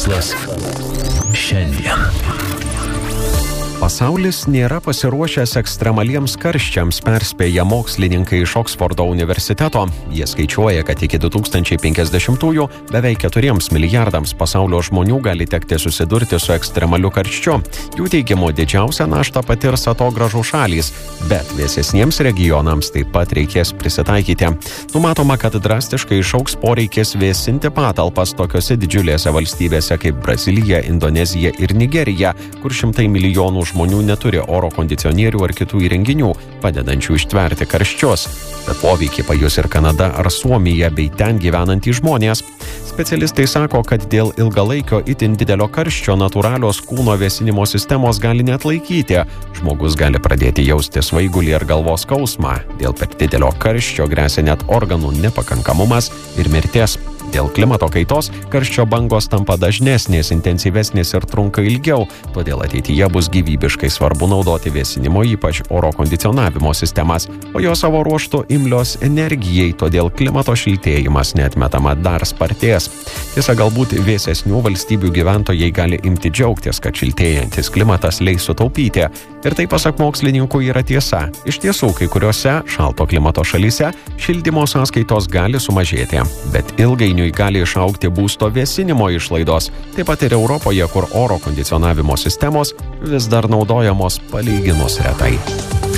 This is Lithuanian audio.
Mokslas šiandien. Pasaulis nėra pasiruošęs ekstremaliems karščiams, perspėja mokslininkai iš Oksfordo universiteto. Jie skaičiuoja, kad iki 2050-ųjų beveik 4 milijardams pasaulio žmonių gali tekti susidurti su ekstremaliu karščiu. Jų teigimu didžiausią naštą patirs atogražų šalys, bet vėsesniems regionams taip pat reikės prisitaikyti. Numatoma, kad drastiškai išaugs poreikis vėsinti patalpas tokiose didžiulėse valstybėse kaip Brazilija, Indonezija ir Nigerija, kur šimtai milijonų žmonių neturi oro kondicionierių ar kitų įrenginių, padedančių ištverti karščius. Bet poveikį pajus ir Kanada ar Suomija bei ten gyvenantys žmonės. Specialistai sako, kad dėl ilgalaikio itin didelio karščio natūralios kūno vėsinimo sistemos gali neatlaikyti. Žmogus gali pradėti jausti svaigulį ir galvos skausmą. Dėl per didelio karščio gresia net organų nepakankamumas ir mirtis. Dėl klimato kaitos karščio bangos tampa dažnesnės, intensyvesnės ir trunka ilgiau, todėl ateityje bus gyvybiškai svarbu naudoti vėsinimo, ypač oro kondicionavimo sistemas, o jo savo ruožtu imlios energijai, todėl klimato šiltėjimas neatmetama dar spartės. Tiesa, galbūt vėsesnių valstybių gyventojai gali imti džiaugtis, kad šiltėjantis klimatas leis sutaupyti. Ir tai, pasak mokslininkų, yra tiesa. Iš tiesų, kai kuriuose šalto klimato šalyse šildymo sąskaitos gali sumažėti, bet ilgainiui gali išaugti būsto vėsinimo išlaidos. Taip pat ir Europoje, kur oro kondicionavimo sistemos vis dar naudojamos palyginus retai.